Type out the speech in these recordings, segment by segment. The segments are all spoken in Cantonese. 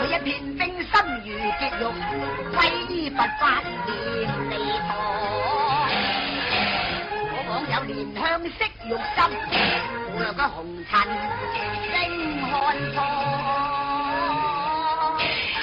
佢一片冰心如結玉，歸依佛法念地堂。我往有蓮香色玉針，古略嘅紅塵星看破。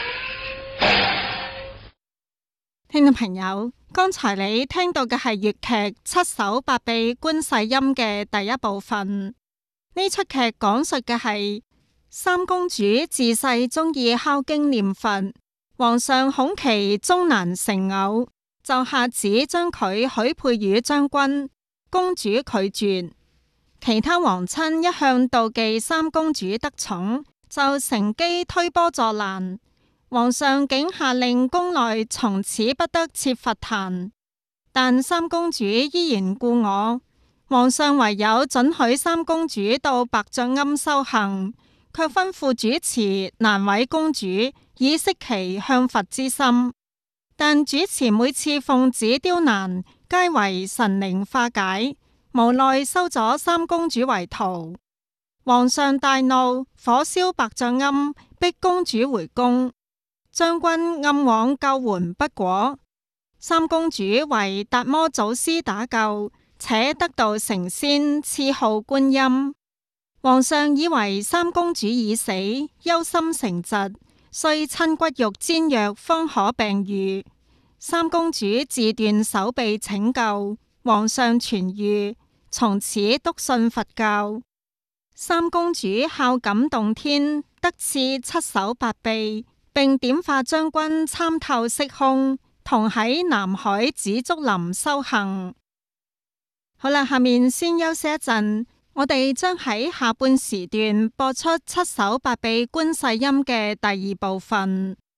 聽眾朋友，剛才你聽到嘅係粵劇《七手八臂觀世音》嘅第一部分。呢出劇講述嘅係三公主自細中意敲經念佛，皇上恐其終難成偶，就下旨將佢許配予將軍。公主拒絕，其他皇親一向妒忌三公主得寵，就乘機推波助瀾。皇上竟下令宮內從此不得設佛壇，但三公主依然故我，皇上唯有准許三公主到白象庵修行，卻吩咐主持難為公主，以息其向佛之心。但主持每次奉旨刁難，皆為神靈化解，無奈收咗三公主為徒。皇上大怒，火燒白象庵，逼公主回宮。將軍暗往救援不果，三公主為達摩祖師打救，且得道成仙，賜號觀音。皇上以為三公主已死，憂心成疾，遂趁骨肉煎藥方可病愈。三公主自斷手臂拯救，皇上痊愈，從此篤信佛教。三公主孝感動天，得賜七手八臂，並點化將軍參透色空，同喺南海紫竹林修行。好啦，下面先休息一陣，我哋將喺下半時段播出七手八臂觀世音嘅第二部分。